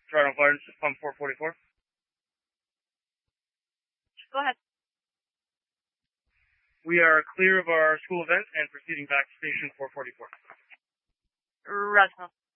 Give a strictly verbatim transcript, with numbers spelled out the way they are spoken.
Toronto Florence, pump four forty-four. Go ahead. We are clear of our school event and proceeding back to station four forty-four. Roswell.